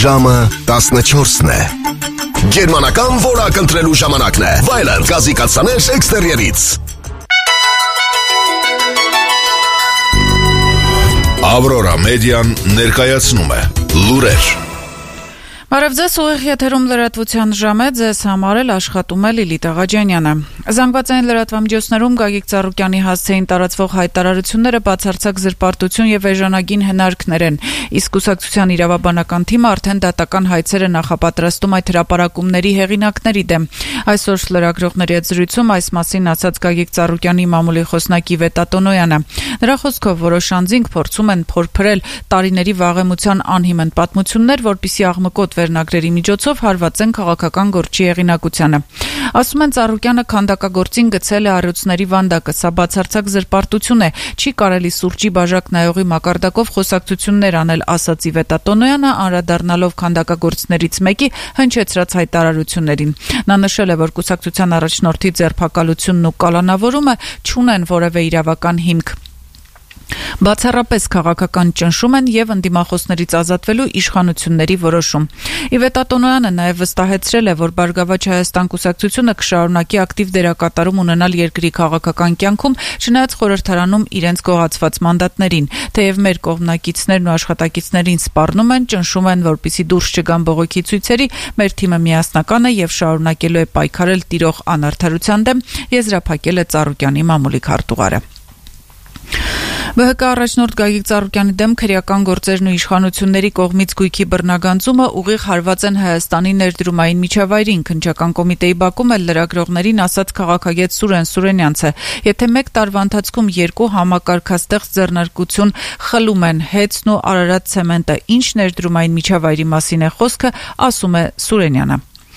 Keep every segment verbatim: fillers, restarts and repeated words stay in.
Ժամը տասնչորսն է։ Գերմանական որակ ընտրելու ժամանակն է։ Վայելանդ գազի կաթսաներ էքստերիերից։ Ավրորա մեդիան ներկայացնում է լուրեր։ Բարև ձեզ, ուղիղ եթերում լրատվության ժամ է, ձեզ համար էլ աշխատում է Լիլիթ Աղաջանյանը։ Զանգվածային լրատվամիջոցներում Գագիկ Ծառուկյանի հասցեին տարածվող հայտարարությունները բացարձակ զրպարտություն եւ էժանագին հնարքներ են, իսկ կուսակցության իրավաբանական թիմը արդեն դատական հայցեր է նախապատրաստում այդ հրապարակումների հեղինակների դեմ։ Այսօր լրագրողների հետ զրույցում այս մասին ասաց Գագիկ Ծառուկյանի մամուլի խոսնակ Իվետ Ատոնոյանը։ Նրա խոսքով որոշ անձինք փորձում են փորփրել տարիների վաղեմության անհիմն պատմություններ, որպիսի աղմկոտ վերնագրերի միջոցով հարվածեն քաղաքական գործի հեղինակությանը։ Ասում են Ծառուկյանը քանդակագործին գցել է առյուծների վանդակը, սա բացարձակ զրպարտություն է, չի կարելի սուրճի բաժակ նայողի մակարդակով խոսակցություններ անել, ասաց Իվետ Ատոնոյանը, անդրադառնալով քանդակագործներից մեկի հնչեցրած հայտարարություններին։ Նա նշել է, որ կուսակցության առաջնորդի ձերբակալությունն ու կալանավորումը չունեն որևէ իրավական հիմք։ Բացառապես քաղաքական ճնշում են եւ ընդդիմախոսներից ազատվելու իշխանությունների որոշում։ Իվետ Ատոնոյանը նաեւ վստահեցրել է, որ Բարգավաճ Հայաստան կուսակցությունը կշարունակի ակտիվ դերակատարում ունենալ երկրի քաղաքական կյանքում, չնայած խորհրդարանում իրենց գողացված մանդատներին։ Թեև մեր կողմնակիցներն ու աշխատակիցներին սպառնում են, ճնշում են, որպեսզի դուրս չգան բողոքի ցույցերի, մեր թիմը միասնական է եւ շարունակելու է պայքարել տիրող անարդարության դեմ, եզրափակել է Ծառուկյանի մամուլի քարտուղարը։ Բը հը կա առաջնորդ Գագիկ Ծառուկյանի դեմ քրեական գործերն ու իշխանությունների կողմից գույքի բռնագանձումը ուղիղ հարված են Հայաստանի ներդրումային միջավայրին, քննչական կոմիտեի բակում էլ լրագրողներին ասաց քաղաքագետ Սուրեն Սուրենյանցը։ Եթե մեկ տարվա ընթացքում երկու համակարգաստեղծ ձեռնարկություն խլում են Հեցն ու Արարատ ցեմենտը, ինչ ներդրումային միջավայրի մասին է խոսքը, ասում է Սուրենյանը։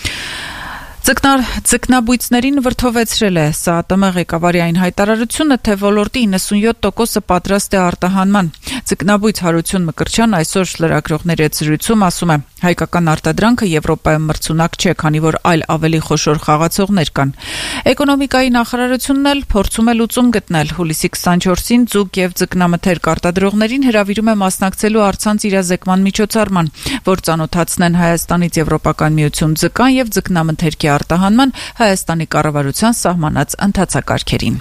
Ձկնաբույծներին վրդովեցրել է ՍԱՏՄ ղեկավարի այն հայտարարությունը, թե ոլորտի իննսունյոթ տոկոսը պատրաստ է արտահանման։ Ձկնաբույծ Հարություն Մկրտչյան այսօր լրագրողների հետ զրույցում ասում է. հայկական արտադրանքը Եվրոպայում մրցունակ չէ, քանի որ այլ ավելի խոշոր խաղացողներ կան։ Էկոնոմիկայի նախարարությունն էլ փորձում է լուծում գտնել։ Հուլիսի քսանչորսին ձուկ եւ ձկնամթերք արտադրողներին հրավիրում է մասնակցելու առցանց իրազեկման միջոցառման, որ ծանոթացնեն Հայաստանից Եվրոպական միություն ձկան եւ ձկնամթերքի արտահանման Հայաստանի կառավարության սահմանած ընթացակարգերին։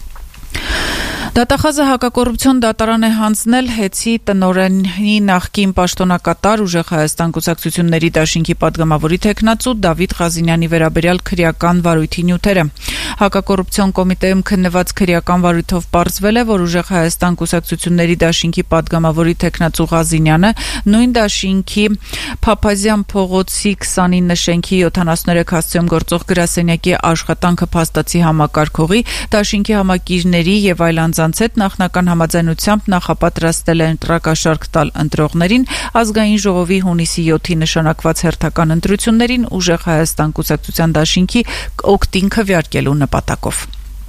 Դատախազը հակակոռուպցիոն դատարան է հանձնել Հեցի տնօրենի նախկին պաշտոնակատար Ուժեղ Հայաստան կուսակցությունների դաշինքի падգամավորի թեկնածու Դավիթ Ղազինյանի վերաբերյալ քրեական վարույթի նյութերը։ Հակակոռուպցիոն կոմիտեում քննված քրեական վարույթով պարզվել է, որ Ուժեղ Հայաստան կուսակցությունների դաշինքի падգամավորի թեկնածու Ղազինյանը նույն դաշինքի Փափազյան փողոցի քսանինը շենքի յոթանասուներեք հասցեում գործող գրասենյակի աշխատանքը փաստացի համակարգողի, դաշինքի համակիրների եւ այլ անձանց հետ նախնական համաձայնությամբ նախապատրաստել է ընտրակաշարք տալ ընտրողներին ազգային ժողովի հունիսի յոթի նշանակված հերթական ընտրություններին Ուժեղ Հայաստան կուսակցության դաշինքի օգտին քվեարկելու նպատակով։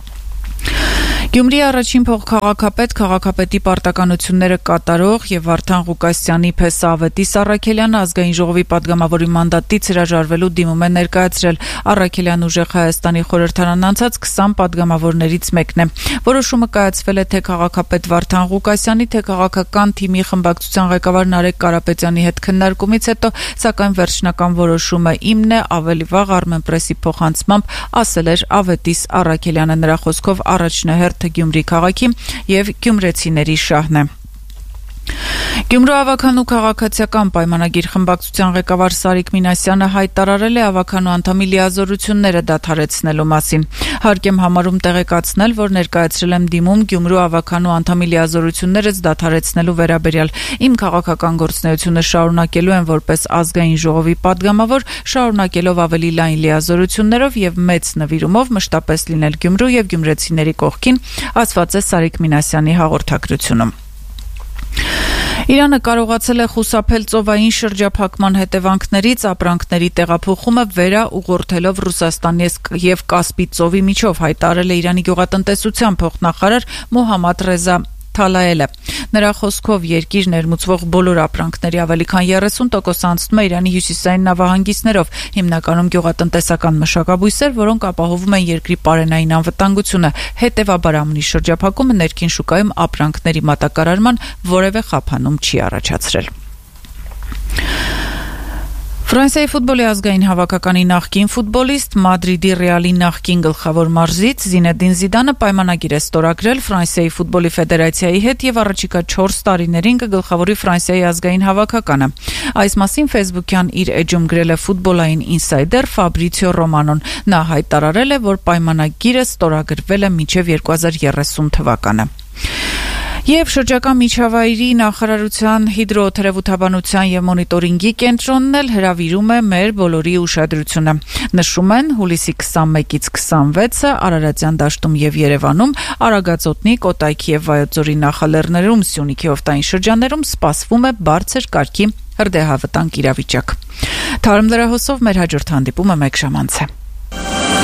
Գյումրի առաջին փոխքաղաքապետ, քաղաքապետի պարտականությունները կատարող եւ Վարդան Ղուկասյանի Փեսավետի Սարաքելյանը ազգային ժողովի падգամավորի մանդատից հրաժարվելու դիմում է ներկայացրել։ Առաքելյան Ուժեղ Հայաստանի խորհրդարան անցած քսան падգամավորներից մեկն է։ Որոշումը կայացվել է թե քաղաքապետ Վարդան Ղուկասյանի, թե քաղաքական թիմի խմբակցության ղեկավար Նարեկ Կարապետյանի հետ քննարկումից հետո, սակայն վերջնական որոշումը իմն է, ավելի վաղ Armenpress-ի փոխանցմամբ ասել էր Ավետիս Առաքելյանը, նրա խոսքով առաջնահերթ Գյումրի քաղաքի եւ գյումրեցիների շահն է։ Գյումրու ավականու քաղաքացիական պայմանագիր խմբակցության ղեկավար Սարիկ Մինասյանը հայտարարել է ավականու անդամի լիազորությունները դադարեցնելու մասին։ Հարկ եմ համարում տեղեկացնել, որ ներկայացրել եմ դիմում Գյումրու ավականու անդամի լիազորությունները դադարեցնելու վերաբերյալ։ Իմ քաղաքական գործունեությունը շարունակելու եմ որպես ազգային ժողովի падգամավոր, շարունակելով ավելի լայն լիազորություններով եւ մեծ նվիրումով մշտապես լինել Գյումրու եւ գյումրեցիների կողքին, ասված է Սարիկ Մինասյանի հաղորդագրությունում։ Իրանը կարողացել է խուսափել ծովային շրջափակման հետևանքներից, ապրանքների տեղափոխումը վերաուղղորդելով Ռուսաստանի եւ Կասպի ծովի միջով, հայտարարել է Իրանի գյուղատնտեսության փոխնախարար Մոհամմադ Ռեզա Թալայելը։ Նրա խոսքով երկիր ներմուծվող բոլոր ապրանքների ավելի քան երեսուն տոկոս անցնում է Իրանի հյուսիսային նավահանգիստներով, հիմնականում գյուղատնտեսական մշակաբույսեր, որոնք ապահովում են երկրի պարենային անվտանգությունը։ Հետևաբար ամնի շրջափակումը ներքին շուկայում ապրանքների մատակարարման որևէ խափանում չի առաջացրել։ Ֆրանսիայի ֆուտբոլի ազգային հավաքականի նախկին ֆուտբոլիստ, Մադրիդի Ռեալի նախկին գլխավոր մարզիչ Զինեդին Զիդանը պայմանագիր է ստորագրել Ֆրանսիայի ֆուտբոլի ֆեդերացիայի հետ եւ առաջիկա չորս տարիներին կգլխավորի Ֆրանսիայի ազգային հավաքականը։ Այս մասին Facebook-յան իր էջում գրել է ֆուտբոլային ինսայդեր Ֆաբրիցիո Ռոմանոն։ Նա հայտարարել է, որ պայմանագիրը ստորագրվել է մինչեւ երկու հազար երեսուն թվականը։ Եվ շրջակա միջավայրի նախարարության հիդրոթերապևտաբանության եւ մոնիտորինգի կենտրոնն էլ հրավիրում է մեր բոլորի ուշադրությունը։ Նշում են հուլիսի քսանմեկից քսանվեցը Արարատյան դաշտում եւ Երևանում, Արագածոտնի, Կոտայքի եւ Վայոց ձորի նախալեռներում, Սյունիքի օվտային շրջաններում սպասվում է բարձր կարգի հրդեհավտանգ իրավիճակ։ Թարմ լրահոսով մեր հաջորդ հանդիպումը մեկ ժամ անց է։